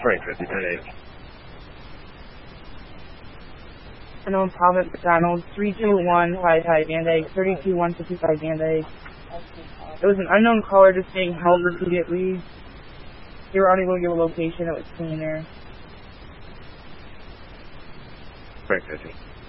Frank 5010 Unknown Province McDonald, 321 high Band Egg, 32155 Band Egg. It was an unknown caller just being held repeatedly. They were unable to give a location that was seen there. Frank 50.